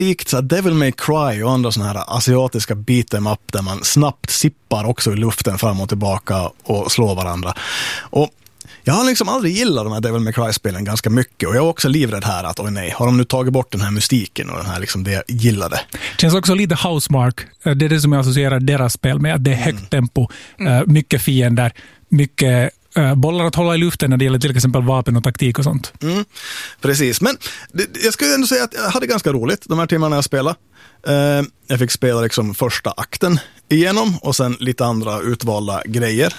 likt så Devil May Cry och andra såna här asiatiska beat'em up där man snabbt sippar också i luften fram och tillbaka och slår varandra. Och jag har liksom aldrig gillat de här Devil May Cry-spelen ganska mycket, och jag är också livrädd här att, oj nej, har de nu tagit bort den här mystiken och den här liksom det jag gillade. Det känns också lite Housemark. Det är det som jag associerar deras spel med, att det är högt tempo, mycket fiender, mycket bollar att hålla i luften när det gäller till exempel vapen och taktik och sånt. Precis, men jag skulle ändå säga att jag hade ganska roligt de här timmarna jag spelade. Jag fick spela liksom första akten igenom och sen lite andra utvalda grejer.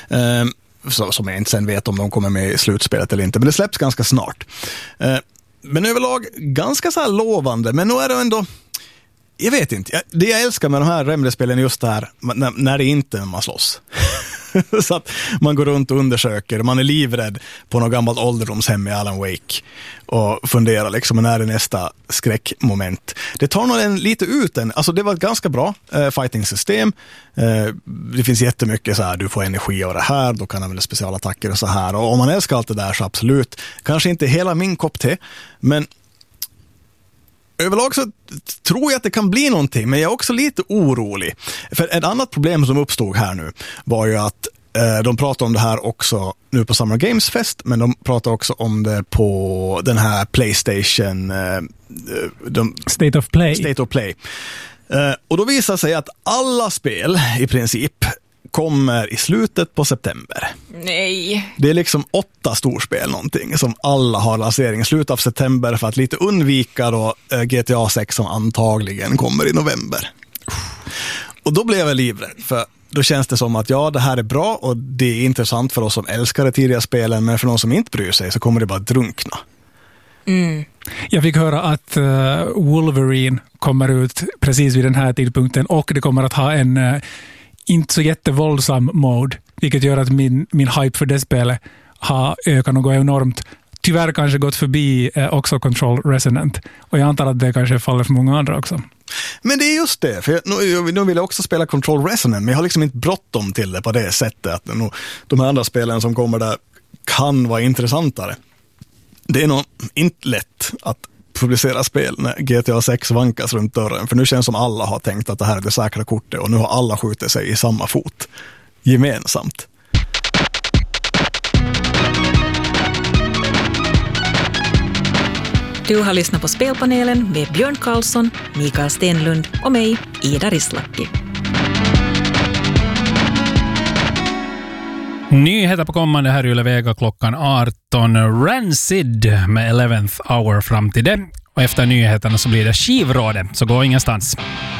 Som jag inte sen vet om de kommer med i slutspelet eller inte, men det släpps ganska snart. Men överlag ganska så här lovande, men nu är det ändå, jag vet inte, det jag älskar med de här Remedy-spelen är just det här när det inte är man slåss. Så att man går runt och undersöker, man är livrädd på något gammalt ålderdomshem i Alan Wake och funderar liksom, när är det nästa skräckmoment. Det tar nog en lite ut en, alltså det var ett ganska bra fighting-system. Det finns jättemycket så här, du får energi av det här, då kan man använda specialattacker och så här, och om man älskar allt det där så absolut, kanske inte hela min kopp te, men överlag så tror jag att det kan bli någonting, men jag är också lite orolig. För ett annat problem som uppstod här nu var ju att de pratar om det här också nu på Summer Games Fest, men de pratar också om det på den här PlayStation State of Play. Och då visar sig att alla spel i princip kommer i slutet på september. Nej. Det är liksom 8 storspel någonting som alla har lansering i slutet av september för att lite undvika då GTA 6 som antagligen kommer i november. Och då blev jag livrädd, för då känns det som att ja, det här är bra och det är intressant för oss som älskar de tidiga spelen, men för någon som inte bryr sig så kommer det bara drunkna. Jag fick höra att Wolverine kommer ut precis vid den här tidpunkten, och det kommer att ha en inte så jättevåldsam mode, vilket gör att min hype för det spelet har ökat något enormt. Tyvärr kanske gått förbi också Control Resonant, och jag antar att det kanske faller för många andra också. Men det är just det, för nu vill jag också spela Control Resonant, men jag har liksom inte bråttom till det på det sättet att de här andra spelen som kommer där kan vara intressantare. Det är nog inte lätt att publicera spel när GTA 6 vankas runt dörren, för nu känns som alla har tänkt att det här är det säkra kortet, och nu har alla skjutit sig i samma fot gemensamt. Du har lyssnat på Spelpanelen med Björn Karlsson, Mikael Stenlund och mig, Ida Rislaki. Nyheter på kommande här i Yle Vega klockan 18. Rancid med 11th hour fram till det. Och efter nyheterna så blir det skivrådet, så gå ingenstans.